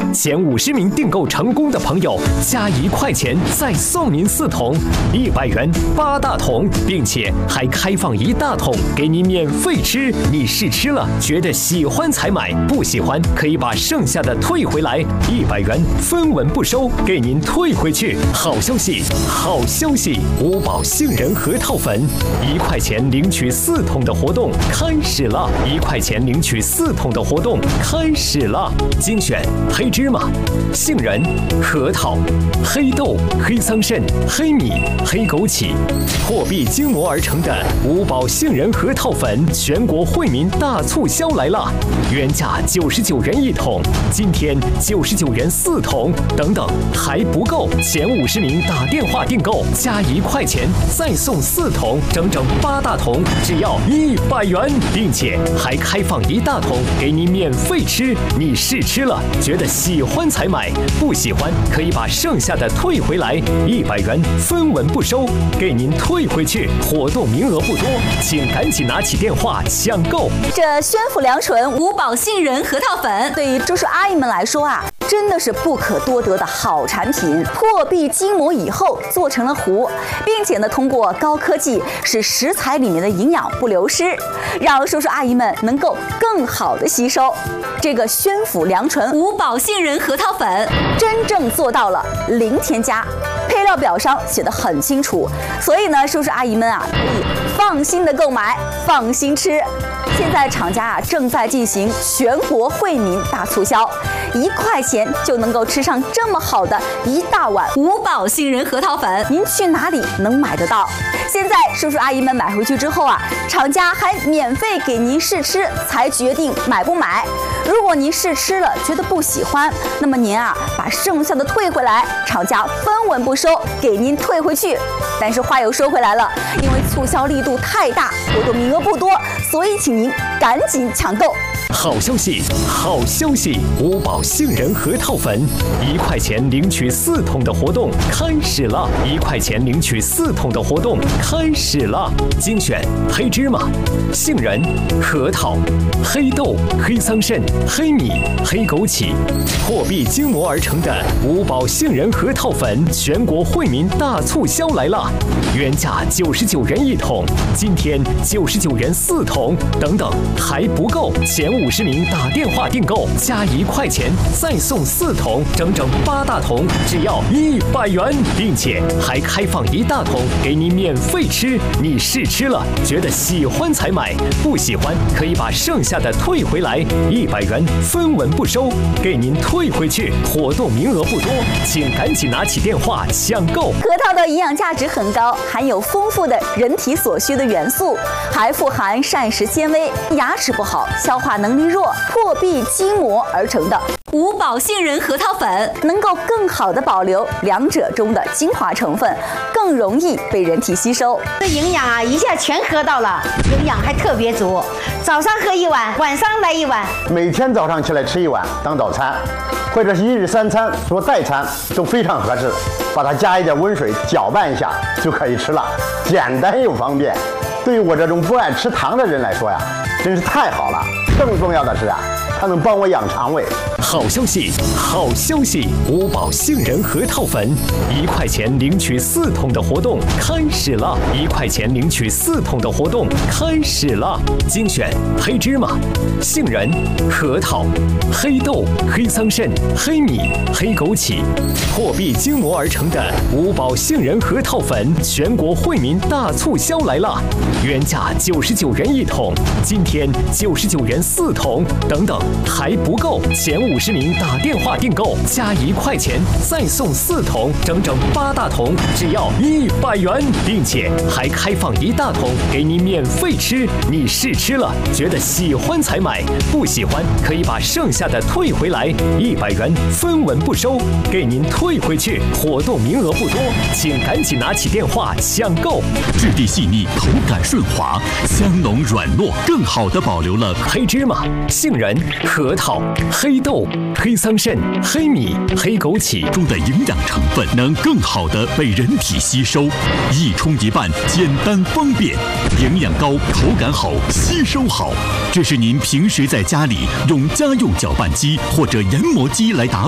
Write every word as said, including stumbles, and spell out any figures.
前五十名订购成功的朋友加一块钱再送您四桶，一百元八大桶，并且还开放一大桶给您免费吃。你试吃了觉得喜欢才买，不喜欢可以把剩下的退回来，一百元分文不收，给您退回去。好消息，好消息！五宝杏仁核桃粉一块钱领取四桶的活动开始了，一块钱领取四桶的活动开始了。精选黑芝麻、杏仁、核桃、黑豆、黑桑葚、黑米、黑枸杞，货币精磨而成的五宝杏仁核桃粉全国惠民大促销来了，原价九十九元一桶，今天九十九元四桶，等等还不够，前五十名打电话订购加一块钱再送四桶，整整八大桶，只要一百元，并且还开放一大桶给您免费吃。你试吃了觉得喜欢才买，不喜欢可以把剩下的退回来，一百元分文不收，给您退回去。活动名额不多，请赶紧拿起电话抢购。 这宣府良醇五宝杏仁核桃粉，对于叔叔阿姨们来说啊，真的是不可多得的好产品。破壁筋膜以后做成了糊，并且呢，通过高科技使食材里面的营养不流失，让叔叔阿姨们能够更好的吸收。这个宣府良醇五宝杏仁核桃粉真正做到了零添加，配料表上写得很清楚，所以呢，叔叔阿姨们啊可以放心的购买，放心吃。现在厂家啊正在进行全国惠民大促销，一块钱就能够吃上这么好的一大碗五宝杏仁核桃粉，您去哪里能买得到？现在叔叔阿姨们买回去之后啊，厂家还免费给您试吃，才决定买不买。如果您试吃了觉得不喜欢，那么您啊把剩下的退回来，厂家分文不收，给您退回去。但是话又说回来了，因为促销力度太大，活动名额不多，所以请您赶紧抢购。 好消息，好消息！五宝杏仁核桃粉一块钱领取四桶的活动开始了，一块钱领取四桶的活动开始了。精选黑芝麻、杏仁、核桃、黑豆、黑桑葚、黑米、黑枸杞，货币精磨而成的五宝杏仁核桃粉全国惠民大促销来了，原价九十九元一桶，今天九十九元四桶，等等还不够，前五十名打电话订购加一块钱再送四桶，整整八大桶，只要一百元，并且还开放一大桶给您免费吃。你试吃了觉得喜欢才买，不喜欢可以把剩下的退回来，一百元分文不收，给您退回去。活动名额不多，请赶紧拿起电话抢购。 核桃的营养价值很高，含有丰富的人体所需的元素，还富含膳食纤维，牙齿不好、消化能力弱、破壁筋膜而成的五宝杏仁核桃粉，能够更好的保留两者中的精华成分，更容易被人体吸收。 这营养啊，一下全喝到了，营养还特别足。早上喝一碗，晚上来一碗， 每天早上起来吃一碗当早餐，或者是一日三餐做代餐都非常合适。把它加一点温水搅拌一下就可以吃了，简单又方便。对于我这种不爱吃糖的人来说呀，真是太好了。更重要的是啊，它能帮我养肠胃。 好消息，好消息！五宝杏仁核桃粉一块钱领取四桶的活动开始了，一块钱领取四桶的活动开始了。精选黑芝麻、杏仁、核桃、黑豆、黑桑葚、黑米、黑枸杞，货币精磨而成的五宝杏仁核桃粉全国惠民大促销来了，原价九十九元一桶，今天九十九元四桶，等等还不够，前五十名打电话订购加一块钱再送四桶，整整八大桶，只要一百元，并且还开放一大桶给您免费吃。你试吃了觉得喜欢才买，不喜欢可以把剩下的退回来，一百元分文不收，给您退回去。活动名额不多，请赶紧拿起电话抢购。 质地细腻，口感顺滑，香浓软糯，更好的保留了黑芝麻、杏仁、核桃、黑豆、黑桑葚、黑米、黑枸杞中的营养成分，能更好的被人体吸收，一冲一半，简单方便，营养高，口感好，吸收好。这是您平时在家里用家用搅拌机或者研磨机来打